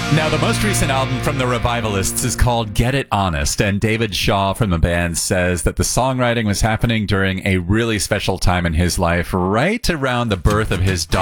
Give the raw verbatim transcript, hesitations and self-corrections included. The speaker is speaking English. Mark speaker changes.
Speaker 1: Now, the most recent album from the Revivalists is called Get It Honest, and David Shaw from the band says that the songwriting was happening during a really special time in his life, right around the birth of his daughter.